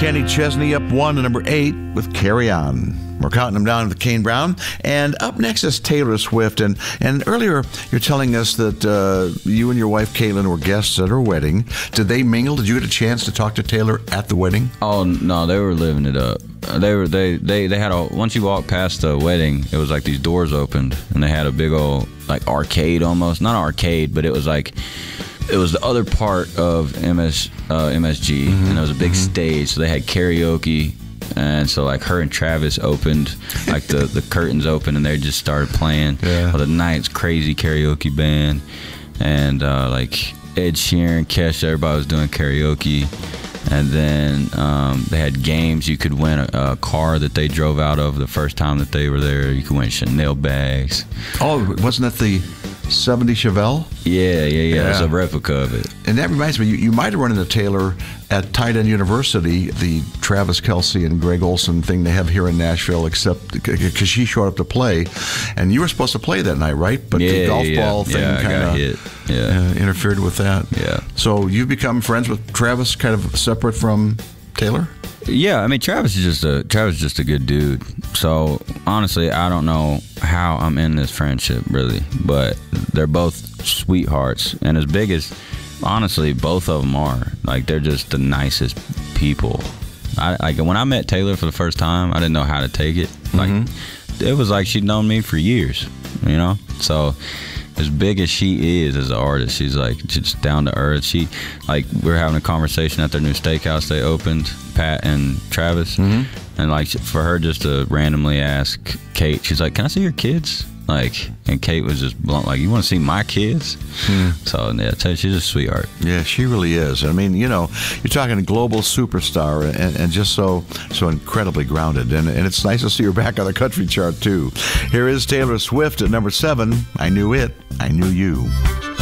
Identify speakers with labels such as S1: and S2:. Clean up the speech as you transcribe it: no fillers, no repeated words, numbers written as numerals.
S1: Kenny Chesney up 1 to number 8 with Carry On. We're counting them down to Kane Brown. And up next is Taylor Swift. And earlier, you're telling us that you and your wife, Caitlin, were guests at her wedding. Did they mingle? Did you get a chance to talk to Taylor at the wedding?
S2: Oh, no, they were living it up. They had once you walk past the wedding, it was like these doors opened, and they had a big old, like, arcade almost. Not arcade, but it was like, it was the other part of MSG, and it was a big stage, so they had karaoke. And so, like, her and Travis opened, like, the curtains opened, and they just started playing.
S1: Yeah.
S2: Well, the night's crazy karaoke band, and like Ed Sheeran, Kesha, everybody was doing karaoke. And then they had games. You could win a car that they drove out of the first time that they were there. You could win Chanel bags.
S1: Oh, wasn't that the 70 Chevelle?
S2: Yeah. It's a replica of it.
S1: And that reminds me, you might have run into Taylor at Tight End University, the Travis Kelce and Greg Olson thing they have here in Nashville, except because she showed up to play. And you were supposed to play that night, right? But the golf ball thing kind of interfered with that.
S2: Yeah.
S1: So you've become friends with Travis, kind of separate from Taylor?
S2: Yeah, I mean, Travis is just a good dude. So honestly, I don't know how I'm in this friendship really, but they're both sweethearts, and as big as, honestly, both of them are, like, they're just the nicest people. Like, when I met Taylor for the first time, I didn't know how to take it. Like, it was like she'd known me for years, you know. So as big as she is as an artist, she's just down to earth. She, like, we were having a conversation at their new steakhouse they opened, Pat and Travis, and, like, for her just to randomly ask Kate, she's like, "Can I see your kids?" Like, and Kate was just blunt, like, "You want to see my kids?" So, yeah, I tell you, she's a sweetheart.
S1: Yeah, she really is. I mean, you know, you're talking a global superstar and just so incredibly grounded. And it's nice to see her back on the country chart, too. Here is Taylor Swift at number 7. I Knew It, I Knew You.